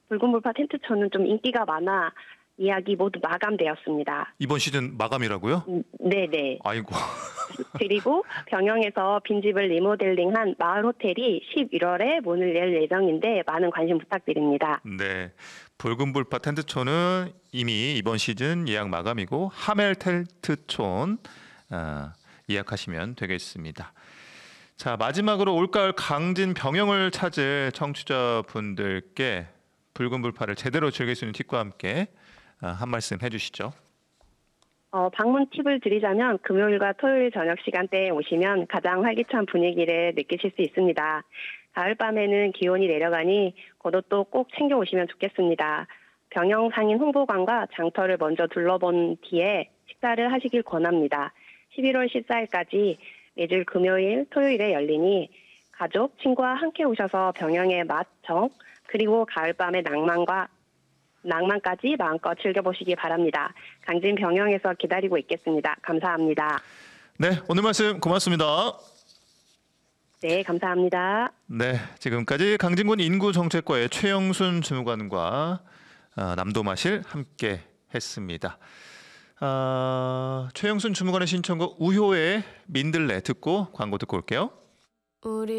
붉은 불파 텐트촌은 좀 인기가 많아 예약이 모두 마감되었습니다. 이번 시즌 마감이라고요? 네네. 아이고. 그리고 병영에서 빈집을 리모델링한 마을 호텔이 11월에 문을 열 예정인데 많은 관심 부탁드립니다. 네. 붉은 불파 텐트촌은 이미 이번 시즌 예약 마감이고 하멜 텐트촌 예약하시면 되겠습니다. 자, 마지막으로 올가을 강진 병영을 찾을 청취자분들께 붉은 불파를 제대로 즐길 수 있는 팁과 함께 한 말씀 해주시죠. 방문 팁을 드리자면 금요일과 토요일 저녁 시간대에 오시면 가장 활기찬 분위기를 느끼실 수 있습니다. 가을밤에는 기온이 내려가니 겉옷도 꼭 챙겨 오시면 좋겠습니다. 병영 상인 홍보관과 장터를 먼저 둘러본 뒤에 식사를 하시길 권합니다. 11월 14일까지 매주 금요일, 토요일에 열리니 가족, 친구와 함께 오셔서 병영의 맛, 정, 그리고 가을밤의 낭만까지 마음껏 즐겨보시기 바랍니다. 강진 병영에서 기다리고 있겠습니다. 감사합니다. 네, 오늘 말씀 고맙습니다. 네, 감사합니다. 네, 지금까지 강진군 인구정책과의 최영순 주무관과 남도마실 함께 했습니다. 최영순 주무관의 신청곡 우효의 민들레 듣고 광고 듣고 올게요.